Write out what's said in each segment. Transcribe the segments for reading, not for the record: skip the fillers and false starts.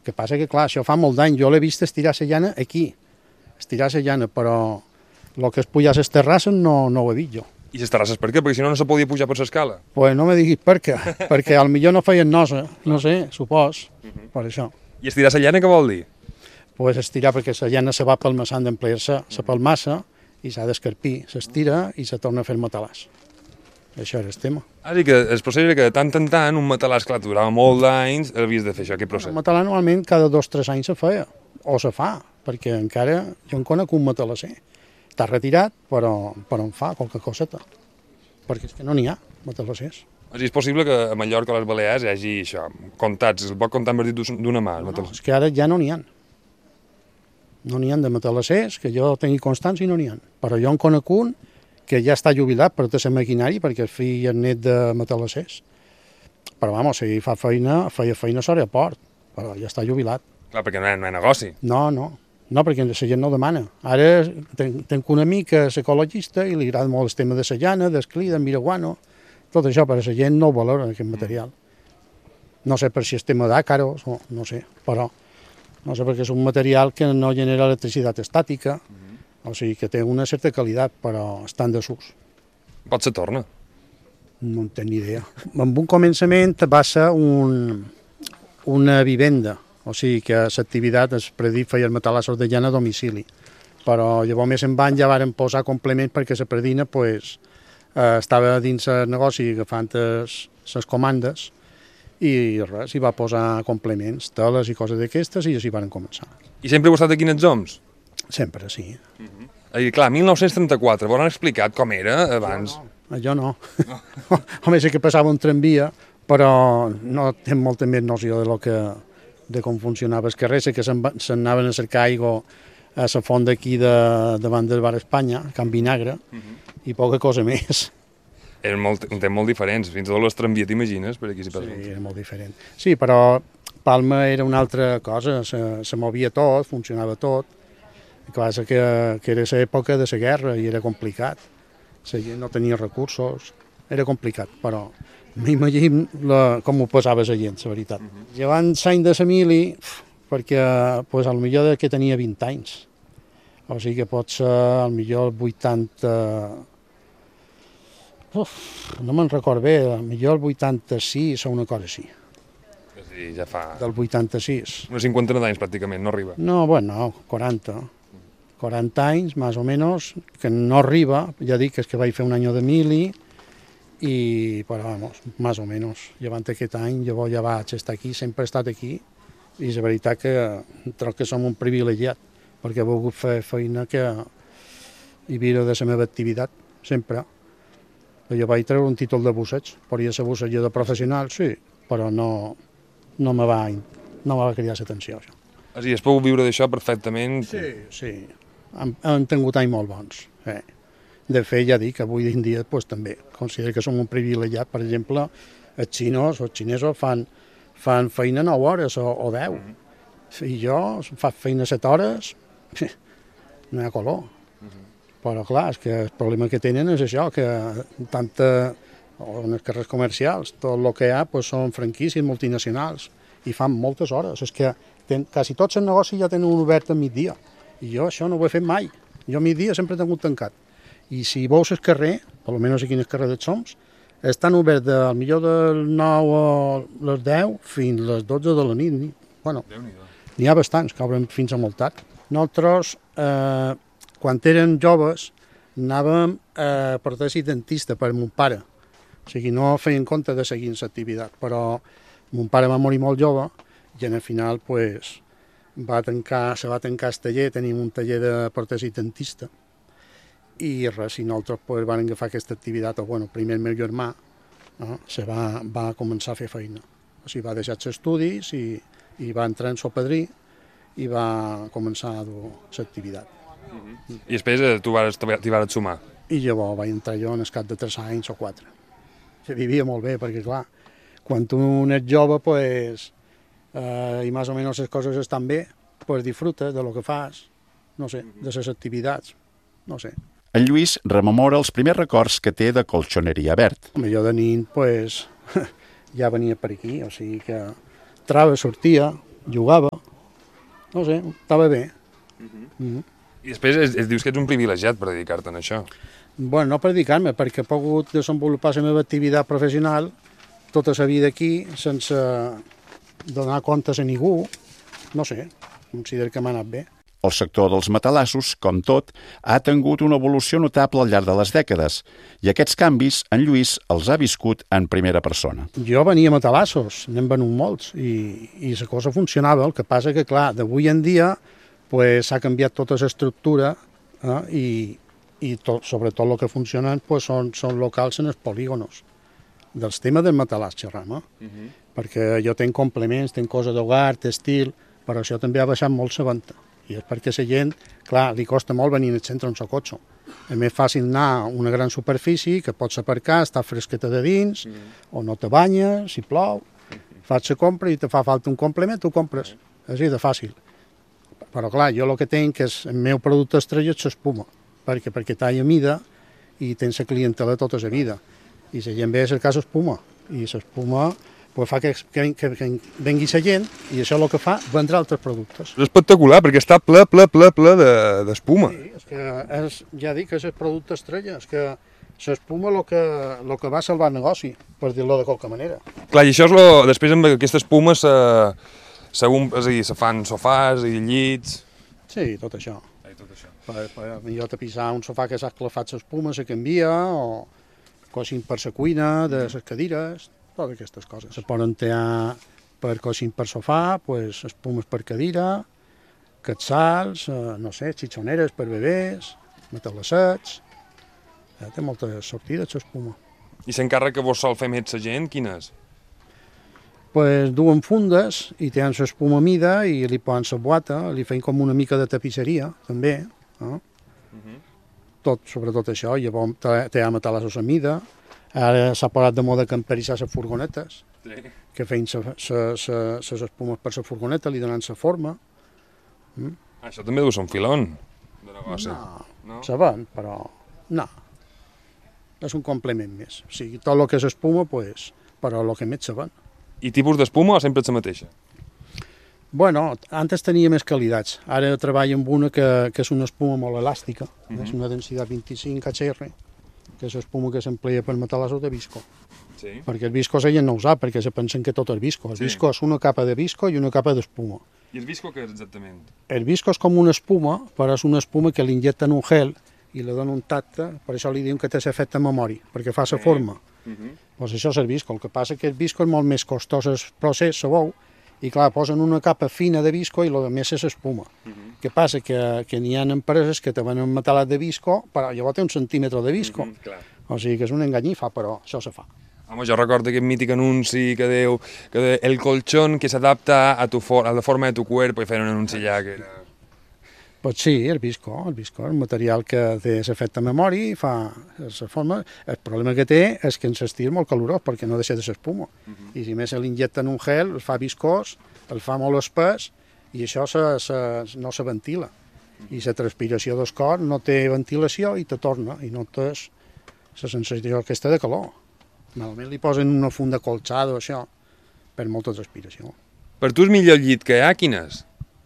El que passa que, clar, això fa molt d'any. Jo l'he vist estirar la llana aquí, estirar la llana, però el que és pujar les terrasses no ho he vist jo. I les terrasses per què? Perquè si no, no se podia pujar per l'escala. Pues no me diguis per què, perquè al millor no feien nosa, no sé, supos, per això. I estirar la llana què vol dir? Pues estirar perquè la llana se va palmassant d'emplear-se, se palmassa i s'ha d'escarpir, s'estira i se torna a fer el matalàs. Això era el tema. Sí que el procés era que de tant en tant un matalàs, clar, durava molt d'anys, havies de fer això, aquest procés. El matalàs normalment cada 2 o 3 anys se feia, o se fa, perquè encara jo en conec un matalasser. Està retirat, però en fa qualque coseta, perquè és que no n'hi ha matalassers. És possible que a Mallorca o a les Balears hi hagi això, comptats, es pot comptar amb el dit d'una mà. No, és que ara ja no n'hi ha. No n'hi ha de matalassers, que jo tingui constància i no n'hi ha. Però jo en conec un que ja està jubilat per tot el maquinari, perquè és fill i el net de matalassers. Però, vamos, si feia feina sobre a port, però ja està jubilat. Clar, perquè no hi ha negoci. No, perquè la gent no demana. Ara tenc un amic que és ecologista i li agrada molt el tema de la llana, del cli, del miraguano, tot això, però la gent no ho valora, aquest material. No sé per si és tema d'àcaros, no sé, però no sé perquè és un material que no genera electricitat estàtica, o sigui que té una certa qualitat, però està en desús. Pot ser torna. No en tenc ni idea. En un començament va ser una vivenda, o sigui que l'activitat es predit feia els matalassos de llana a domicili, però llavors més en van ja varen posar complements perquè la predina estava dins el negoci agafant les comandes i res, hi va posar complements, teles i coses d'aquestes i així varen començar. I sempre heu estat aquí en els oms? Sempre, sí. Clar, 1934, vos han explicat com era abans? Jo no. Home, sé que passava un tramvia, però no té molta més noció de com funcionava el carrer. Sé que s'anaven a cercar aigua a la font d'aquí davant del bar Espanya, a Can Vinagre, i poca cosa més. Eren molt diferents, fins i tot les tramvies, t'imagines? Per aquí sí, era molt diferent. Sí, però Palma era una altra cosa, se movia tot, funcionava tot. El que passa que era l'època de la guerra i era complicat. La gent no tenia recursos, era complicat, però m'imagino com ho passava la gent, la veritat. Llevant l'any de la mili, perquè potser que tenia 20 anys. O sigui que pot ser potser 80... no me'n record bé, potser el 86 o una cosa així. És a dir, ja fa... Del 86. Una cinquantena d'anys pràcticament, no arriba. No, bueno, 40. 40 anys, més o menys, que no arriba, ja dic que és que vaig fer un any de mili, però, vamos, més o menys. Llevant aquest any, llavors ja vaig estar aquí, sempre he estat aquí, i la veritat que trobo que som un privilegiat, perquè he volgut fer feina i viure de la meva activitat, sempre. Jo vaig treure un títol de busseig, podria ser bussetger de professional, sí, però no me va cridar l'atenció, això. És a dir, has pogut viure d'això perfectament? Sí. Han tingut anys molt bons. De fet, ja dic, avui en dia també considero que som un privilegiat. Per exemple, els xinesos fan feina 9 hores o 10. I jo faig feina 7 hores, no hi ha color. Però clar, és que el problema que tenen és això, que en els carrers comercials, tot el que hi ha són franquícies multinacionals i fan moltes hores. És que quasi tots els negocis ja tenen un obert a migdia. I jo això no ho he fet mai. Jo a migdia sempre he tingut tancat. I si veus el carrer, per almenys aquí en el carrer dels Soms, estan oberts al millor del 9 a les 10 fins a les 12 de la nit. Bueno, n'hi ha bastants que obren fins a molt tard. Nosaltres, quan érem joves, anàvem a protesi dentista per mon pare. O sigui, no feien compte de seguir l'activitat, però mon pare va morir molt jove i al final, se va tancar el taller, tenim un taller de protesi dentista, i res, i nosaltres vam agafar aquesta activitat, primer el meu germà va començar a fer feina. O sigui, va deixar els estudis i va entrar en so padrí i va començar a dur l'activitat. I després t'hi vas sumar? I llavors vaig entrar jo en el cap de 3 anys o 4. Se vivia molt bé, perquè clar, quan tu ets jove, i més o menys les coses estan bé, disfrutes de lo que fas, no sé, de les activitats, no sé. En Lluís rememora els primers records que té de Colxoneria Verd. Jo de nit, ja venia per aquí, o sigui que sortia, jugava, no sé, estava bé. I després dius que ets un privilegiat per dedicar-te a això. Bueno, no per dedicar-me, perquè he pogut desenvolupar la meva activitat professional tota la vida aquí, sense donar comptes a ningú. No sé, considero que m'ha anat bé. El sector dels matalassos, com tot, ha tingut una evolució notable al llarg de les dècades i aquests canvis en Lluís els ha viscut en primera persona. Jo venia a matalassos, n'hem venut molts i la cosa funcionava. El que passa que, clar, d'avui en dia s'ha canviat tota l'estructura i sobretot el que funcionen són locals en els polígonos. Dels temes del matalàs xerram, perquè jo tenc complements, tenc coses d'hogar, textil, però això també ha baixat molt la venda. I és perquè la gent, clar, li costa molt venir al centre amb el cotxe. És més fàcil anar a una gran superfície que pots aparcar, estar fresqueta de dins, o no te banyes, si plou, fas la compra i te fa falta un complement, tu compres. És així de fàcil. Però clar, jo el que tenc és el meu producte estrella és l'espuma, perquè talla mida i tens la clientela tota la vida. I la gent ve a cercar l'espuma, i l'espuma fa que vengui la gent, i això el que fa, vendre altres productes. És espectacular, perquè està ple d'espuma. Sí, és que ja dic que és el producte estrella, és que l'espuma el que va salvar el negoci, per dir-lo de qualque manera. Clar, i això és després amb aquesta espuma se fan sofàs i llits. Sí, tot això. Jo tapisar un sofà que s'ha esclafat l'espuma, se canvia, o coixin per la cuina, de les cadires, totes aquestes coses. Se poden tallar per coixin per sofà, espumes per cadira, quetzals, no sé, xitxoneres per bebès, matalassets. Té moltes sortides, l'espuma. I l'encàrrec que vos sol fer més la gent, quin és? Duen fundes i tenen l'espuma a mida i li posen la boata, li feien com una mica de tapisseria, també. Sobretot això, llavors tallar matalassos a mida. Ara s'ha posat de moda camperitzar les furgonetes, que feien les espumes per la furgoneta, li donen la forma. Això també deu ser un filon de negoci. No, se ven, però no. És un complement més. O sigui, tot el que és espuma, però el que més se ven. I tipus d'espuma o sempre és la mateixa? Bueno, antes tenia més qualitats. Ara treballo amb una que és una espuma molt elàstica, és una densitat 25 HR, que és espuma que s'empleia per matalassos de visco. Sí. Perquè el visco la gent no ho sap, perquè se pensen que tot és visco. El visco és una capa de visco i una capa d'espuma. I el visco què és exactament? El visco és com una espuma, però és una espuma que li injecten un gel i li donen un tacte, per això li diuen que té l'efecte memori, perquè fa la forma. Doncs això és el visco. El que passa que el visco és molt més costós el procés, sabeu, i clar, posen una capa fina de visco i el més és espuma. Què passa? Que n'hi ha empreses que te venen metalat de visco, però llavors té un centímetre de visco. O sigui que és una enganyifa, però això se fa. Home, jo recordo aquest mític anunci que diu que el colchón que s'adapta a la forma de tu cuerpo, i feien un anunci allà que era... Pues sí, el visco és un material que té l'efecte memori, fa la forma. El problema que té és que en l'estil molt calorós, perquè no deixa de ser espuma. I si més l'injecten un gel, el fa viscós, el fa molt espès, i això no se ventila. I la transpiració del cor no té ventilació i te torna, i no tens la sensació aquesta de calor. Normalment li posen una funda colxada o això, per molta transpiració. Per tu és millor llit que hi ha, quin és?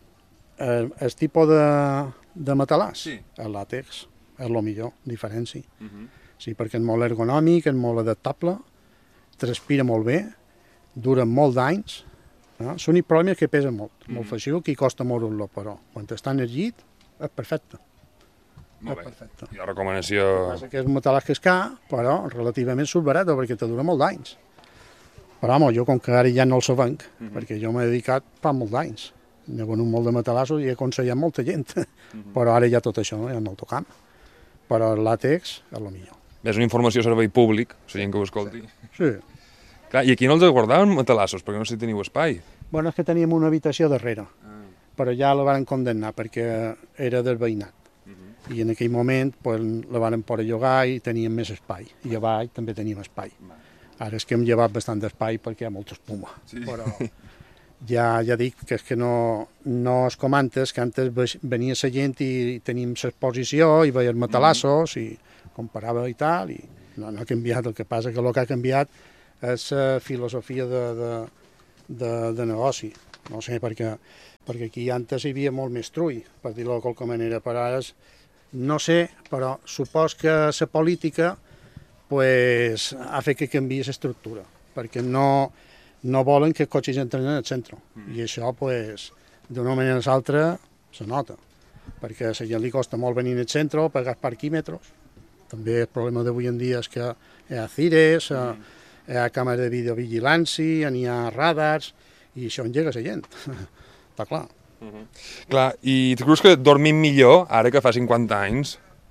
El tipus de matalàs, el làtex, és el millor, diferència. Sí, perquè és molt ergonòmic, és molt adaptable, transpira molt bé, dura molt d'anys. L'únic problema és que pesa molt feixuc i costa moure-lo, però quan està en el llit és perfecte. Molt bé. I la recomanació... El que passa que és un matalàs que és car, però relativament surt barat, perquè te dura molt d'anys. Però home, jo com que ara ja no el sabenc, perquè jo m'he dedicat fa molt d'anys. N'he venut molt de matalassos i he aconsellat molta gent, però ara ja tot això ja no el tocam. Però el làtex és el millor. És una informació a servei públic, la gent que ho escolti. Sí. Clar, i aquí no els guardaven matalassos, perquè no sé si teniu espai. Bueno, és que teníem una habitació darrere, però ja la van condemnar perquè era del veïnat. I en aquell moment la van poder llogar i teníem més espai. I a baix també teníem espai. Ara és que hem llevat bastant d'espai perquè hi ha molta espuma. Però ja dic que és que no és com antes, que antes venia la gent i teníem l'exposició i veia els matalassos i comparava i tal, i no ha canviat. El que passa que el que ha canviat és la filosofia de negoci. no sé, perquè aquí antes hi havia molt més trull, per dir-ho de qualque manera, però ara no sé, però supos que la política pues, ha fet que canviï l'estructura, perquè no volen que els cotxes entren en el centre, i això pues, d'una manera o l'altra se nota, perquè a la gent li costa molt venir al centre, pagar parquímetres. També el problema d'avui en dia és que hi ha cires, hi ha càmeres de videovigilància, n'hi ha radars, i això engega la gent, està clar. Clar, i tu creus que dormim millor ara que fa 50 anys?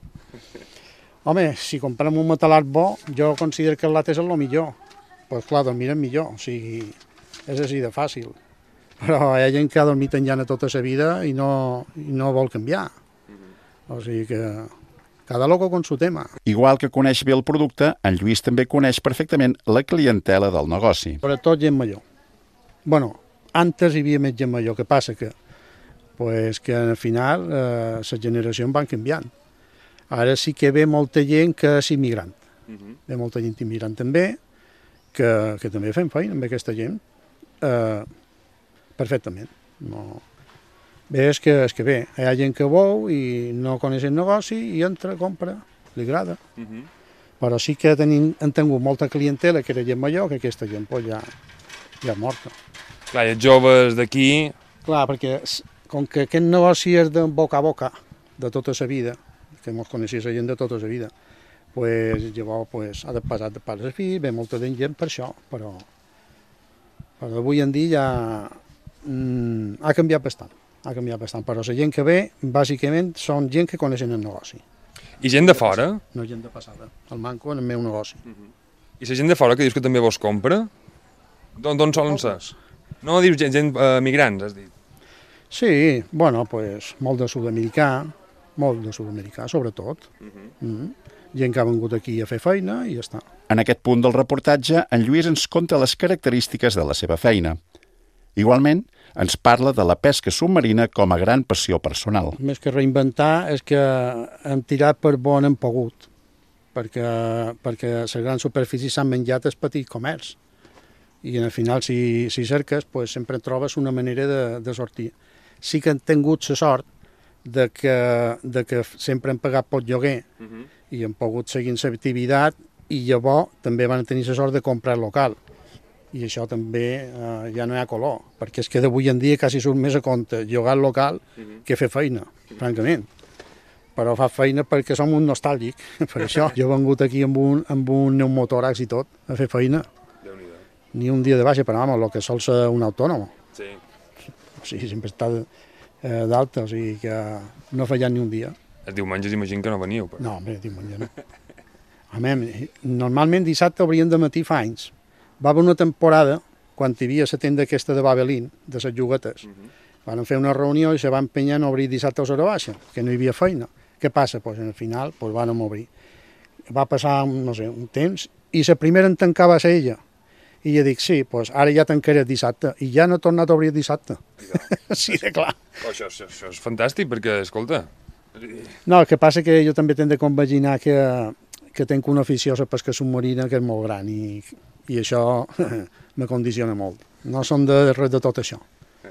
Home, si comprem un metalart bo, jo considero que el latte és el millor. Pues clar, dormirem millor, o sigui, és així de fàcil. Però hi ha gent que ha dormit en llana tota la vida i no vol canviar. O sigui que cada loco con su tema. Igual que coneix bé el producte, en Lluís també coneix perfectament la clientela del negoci. Sobretot gent major. Bueno, antes hi havia més gent major, que passa que al final les generacions van canviant. Ara sí que ve molta gent que és immigrant. Ve molta gent immigrant també, que també fem feina amb aquesta gent perfectament. No. Bé, és que bé, hi ha gent que vol i no coneix el negoci i entra, compra, li agrada. Però sí que hem tingut molta clientela que era gent major, que aquesta gent pues, ja és morta. Clar, i els joves d'aquí... Clar, perquè com que aquest negoci és de boca a boca, de tota la vida, que ens coneixia la gent de tota la vida, pues, llavors pues, ha de passar de pares a fills, ve molta gent per això, però avui en dia ja ha canviat bastant. Però la gent que ve, bàsicament, són gent que coneixen el negoci. I gent de fora? No gent de passada, el manco en el meu negoci. I la gent de fora que dius que també vos compra? D'on solen ser? No, dius gent migrants, has dit. Sí, bueno, pues, molt de sud-americà, sobretot. Gent que ha vengut aquí a fer feina i ja està. En aquest punt del reportatge, en Lluís ens conta les característiques de la seva feina. Igualment, ens parla de la pesca submarina com a gran passió personal. Més que reinventar és que hem tirat per on hem pogut, perquè les grans superfícies s'han menjat el petit comerç. I al final, si cerques, pues, sempre trobes una manera de sortir. Sí que hem tingut la sort de que sempre hem pagat pot lloguer i hem pogut seguir l'activitat i llavors també van tenir la sort de comprar local. I això també ja no hi ha color, perquè és que d'avui en dia quasi surt més a compte llogar local que fer feina, francament. Però fa feina perquè som un nostàlgic, per això. Jo he vengut aquí amb un pneumotòrax i tot, a fer feina. Ni un dia de baixa, però vamos, el que sol ser un autònom. Sí. O sigui, sempre està d'alta, o sigui que no ha fallat ni un dia. Els diumenges imagino que no veniu. Però... No, home, diumenge no. Normalment dissabte obrien de matí fa anys. Va haver una temporada, quan hi havia la tenda aquesta de Babelín, de les juguetes, van fer una reunió i se van empenyar a obrir dissabte a l'hora baixa, que no hi havia feina. Què passa? Pues, al final van obrir. Va passar, no sé, un temps, i la primera en tancar va ser ella. I jo dic, sí, pues ara ja tancaré el dissabte, i ja no he tornat a obrir el dissabte. Sí, de clar. Això és fantàstic, perquè, escolta... No, el que passa que jo també tinc de compaginar que tinc una afició a la pesca submarina que és molt gran, i això me condiciona molt. No som de res de tot això.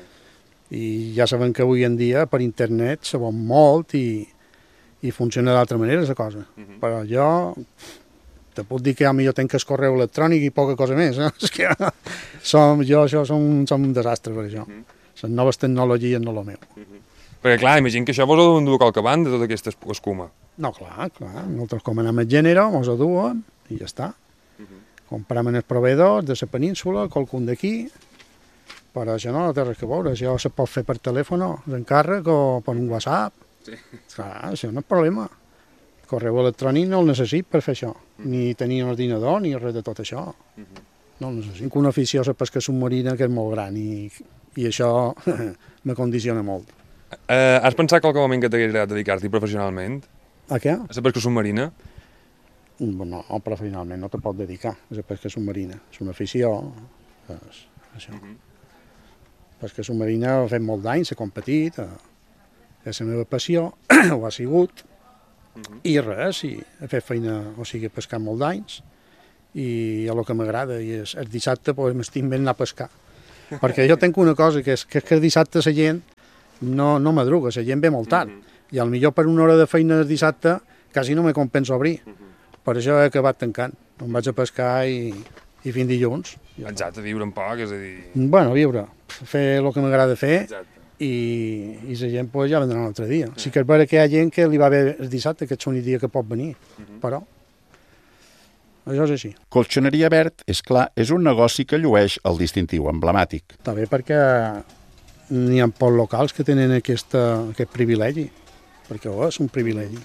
I ja sabem que avui en dia per internet se vol molt i funciona d'altra manera la cosa. Però jo te puc dir que jo tinc el correu electrònic i poca cosa més. És que som un desastre per això. Les noves tecnologies no lo meu. Perquè clar, imagino que això vos ho deuen dur a qualque banda, tota aquesta escuma. No, clar. Nosaltres com anem al gènere, mos ho duen i ja està. Comprem els proveïdors de la península, qualcun d'aquí, però això no té res que veure, això se pot fer per telèfon, d'encàrrec o per un WhatsApp. Sí. Clar, això no és problema. El correu electrònic no el necessit per fer això, ni tenir un ordinador ni res de tot això. No el necessit. Tinc una afició a la pesca submarina que és molt gran i això me condiciona molt. Has pensat qualque moment que t'hagués agradat dedicar-t'hi professionalment? A què? A la pesca submarina? No, professionalment no te pot dedicar a la pesca submarina. És una afició. És això. Pesca submarina ho he fet molt d'anys, he competit, és la meva passió, ho ha sigut, i res, he fet feina, o sigui, he pescat molt d'anys, i a lo que m'agrada, i el dissabte m'estic ben anar a pescar. perquè jo tenc una cosa, que és que el dissabte la gent no madruga, la gent ve molt tard, i al millor per una hora de feina el dissabte quasi no me compensa obrir. Per això he acabat tancant. Em vaig a pescar i fins dilluns. Exacte, viure un poc, és a dir... Bueno, viure, fer el que m'agrada fer. Exacte. I la gent pues, ja vendrà un altre dia. Sí que és vera que hi ha gent que li va bé el dissabte, que és l'únic dia que pot venir, però això és així. Colxoneria Verd, és clar, és un negoci que llueix el distintiu emblemàtic. Està bé perquè n'hi ha pocs locals que tenen aquest privilegi, perquè és un privilegi.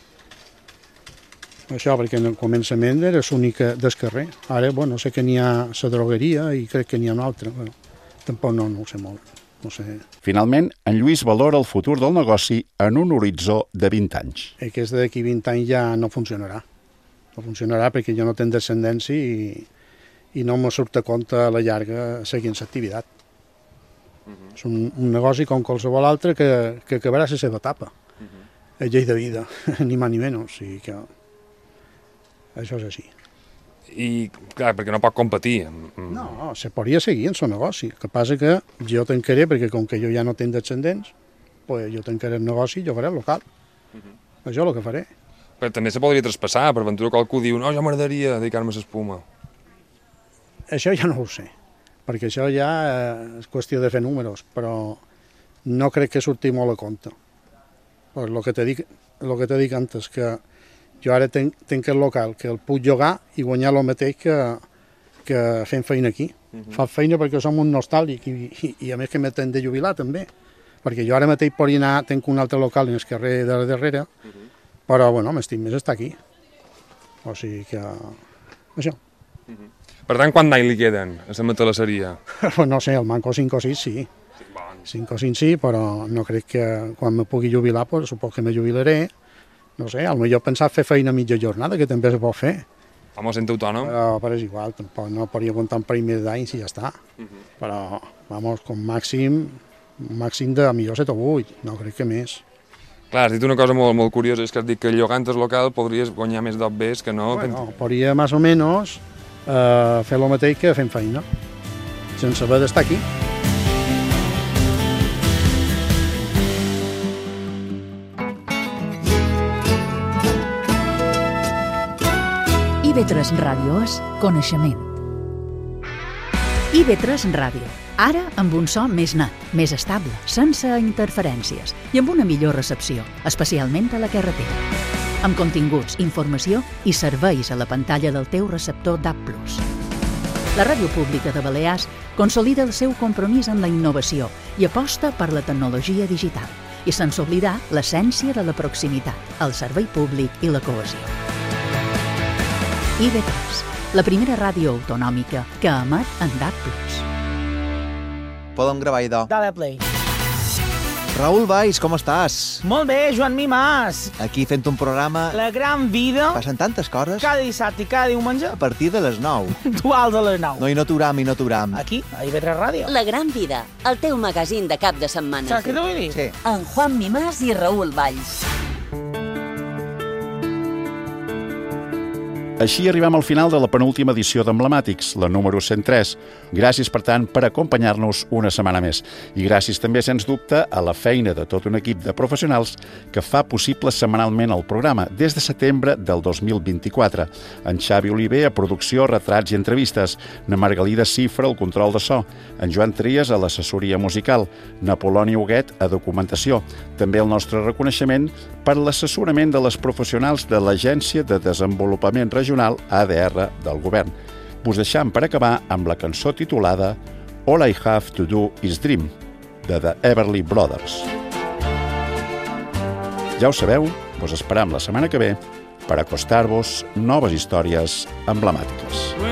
Això, perquè en el començament era l'únic del carrer. Ara, bueno, sé que n'hi ha la drogueria i crec que n'hi ha una altra. Bueno, tampoc no ho sé molt. No sé. Finalment, en Lluís valora el futur del negoci en un horitzó de 20 anys. Aquest d'aquí 20 anys ja no funcionarà. No funcionarà perquè jo no tinc descendència i no me surt a compte a la llarga seguint l'activitat. És un negoci com qualsevol altre que acabarà la seva etapa. És llei de vida, ni més ni menys. O sigui que això és així. I, clar, perquè no pot competir. No, se podria seguir en el negoci. El que passa que jo tancaré, perquè com que jo ja no tinc descendents, pues jo tancaré el negoci i jo faré el local. Això és el que faré. Però també se podria traspassar, per ventura qualcú diu no, ja m'agradaria dedicar-me a l'espuma. Això ja no ho sé, perquè això ja és qüestió de fer números, però no crec que surti molt a compte. Per el que t'he dit antes, que jo ara tinc el local, que el puc llogar i guanyar el mateix que fent feina aquí. Fa feina perquè som un nostàlgic i a més que m'he de jubilar també, perquè jo ara mateix podria anar, tinc un altre local en el carrer de darrere, però bueno, m'estic més estar aquí. O sigui que... això. Per tant, quant d'any li queden a la matalasseria? No sé, el manco 5 o 6 sí. 5 o 5 sí, però no crec que quan me pugui jubilar, pues, suposo que me jubilaré. No sé, potser pensar fer feina a mitja jornada, que també se pot fer. Home, sent autònom. Però és igual, tampoc no podria comptar un parell més d'anys i ja està. Però, vamos, com màxim de millor 7 o 8, no crec que més. Clar, has dit una cosa molt, molt curiosa, és que has dit que llogant el local podries guanyar més d'obvers que no... Bueno, podria més o menys fer el mateix que fent feina, sense haver d'estar aquí. IB3 Ràdio és coneixement. IB3 Ràdio, ara amb un so més net, més estable, sense interferències i amb una millor recepció, especialment a la carretera. Amb continguts, informació i serveis a la pantalla del teu receptor DAB+. La Ràdio Pública de Balears consolida el seu compromís amb la innovació i aposta per la tecnologia digital i sense oblidar l'essència de la proximitat, el servei públic i la cohesió. IB3, la primera ràdio autonòmica que emet en DAB+. Podem gravar, idò. Dale play. Raül Valls, com estàs? Molt bé, Joan Mimàs. Aquí fent un programa... La gran vida. Passen tantes coses. Cada dissabte i cada diumenge. A partir de les 9. Puntuals a les 9. No, i no t'uram. Aquí, a IB3 Ràdio. La gran vida, el teu magazín de cap de setmana. Saps què t'ho vull dir? Sí. En Juan Mimàs i Raül Valls. Així arribem al final de la penúltima edició d'Emblemàtics, la número 103. Gràcies, per tant, per acompanyar-nos una setmana més. I gràcies també, sens dubte, a la feina de tot un equip de professionals que fa possible setmanalment el programa des de setembre del 2024. En Xavi Oliver a producció, retrats i entrevistes, na Margalida Cifra al control de so, en Joan Trias a l'assessoria musical, na Polònia Huguet a documentació. També el nostre reconeixement per l'assessorament de les professionals de l'Agència de Desenvolupament Regional ADR del Govern. Us deixam per acabar amb la cançó titulada All I Have to Do is Dream, de The Everly Brothers. Ja ho sabeu, us esperam la setmana que ve per acostar-vos noves històries emblemàtiques.